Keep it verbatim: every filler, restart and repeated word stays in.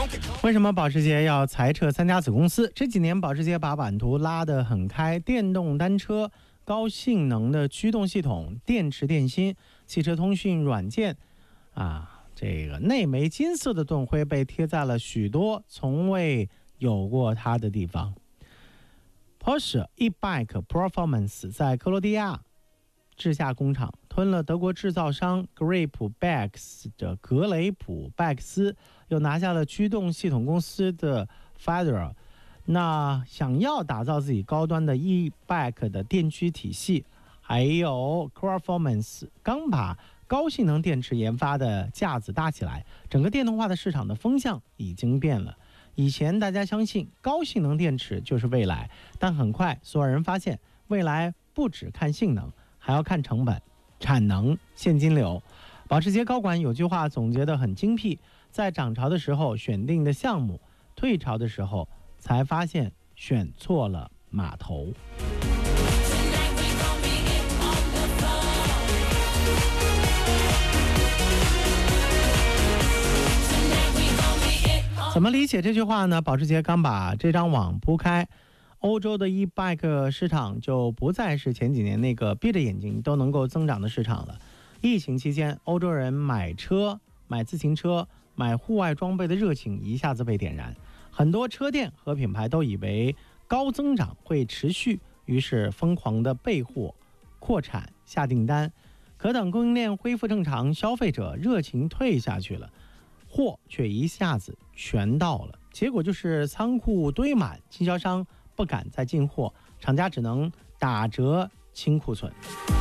为什么保时捷要裁撤三家子公司？这几年保时捷把版图拉得很开，电动单车、高性能的驱动系统、电池电芯、汽车通讯软件啊，这个内枚金色的盾徽被贴在了许多从未有过它的地方。Porsche E-Bike Performance 在克罗地亚治下工厂吞了德国制造商 Grip Bags 的格雷普拜克斯，又拿下了驱动系统公司的 Federer。那想要打造自己高端的 E-Bike 的电驱体系，还有 Performance 刚把高性能电池研发的架子搭起来，整个电动化的市场的风向已经变了。以前大家相信高性能电池就是未来，但很快所有人发现，未来不只看性能，还要看成本、产能、现金流。保时捷高管有句话总结得很精辟：在涨潮的时候选定的项目，退潮的时候才发现选错了码头。怎么理解这句话呢？保时捷刚把这张网铺开，欧洲的 e-bike 市场就不再是前几年那个闭着眼睛都能够增长的市场了。疫情期间，欧洲人买车、买自行车、买户外装备的热情一下子被点燃，很多车店和品牌都以为高增长会持续，于是疯狂的备货、扩产、下订单。可等供应链恢复正常，消费者热情退下去了，货却一下子全到了，结果就是仓库堆满，经销商不敢再进货，厂家只能打折清库存。